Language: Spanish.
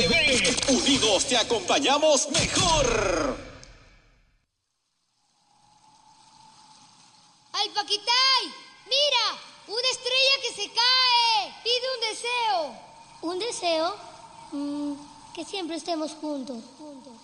TV. Unidos te acompañamos mejor. ¡Ay, Paquitay! ¡Mira! ¡Una estrella que se cae! ¡Pide un deseo! ¿Un deseo? Que siempre estemos juntos.